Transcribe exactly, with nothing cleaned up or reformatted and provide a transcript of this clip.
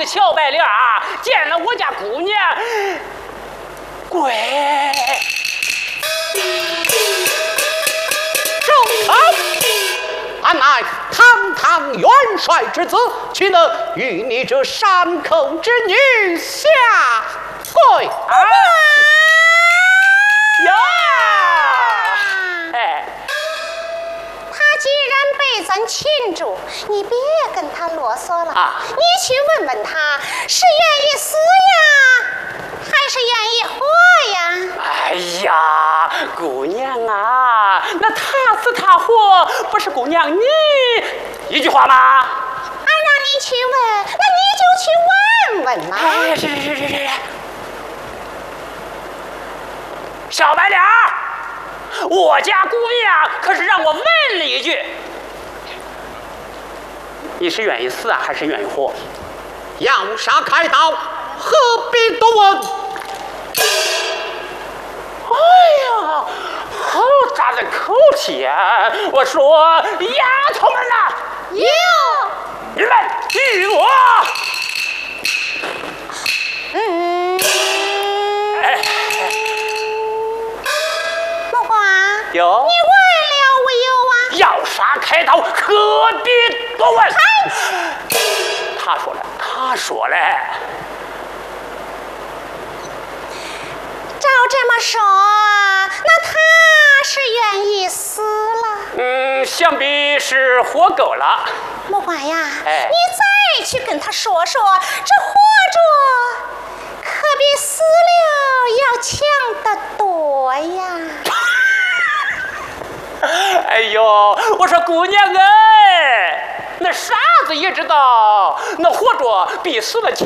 小白脸啊，见了我家姑娘，跪周朝，俺乃堂堂元帅之子，岂能与你这山口之女下跪？ 啊！呀！哎， 他既然被咱擒住，你别跟他啰嗦了啊！ 你去问问他，是愿意死呀，还是愿意活呀？ 哎呀，姑娘啊，那他死他活，不是姑娘你一句话吗？ 俺让你去问，那你就去问问嘛。 哎，是是是是是。小白脸儿，我家姑娘可是让我问了一句，你是愿意死啊，还是愿意活？ 要杀开刀，何必多问？ 哎呀，好大的口气啊！我说，丫头们呐， 有， 你们与我。 嗯， 哎， 木瓜， 有。 你问了没有啊？ 要杀开刀，何必多问？他说了，他说了。 照这么说，那他是愿意死了？ 嗯，想必是活够了。 木瓜呀， 哎， 你再去跟他说说，这活着可比死了要强得多呀！ 哎呦，我说姑娘哎，那傻子也知道，那活着比死了强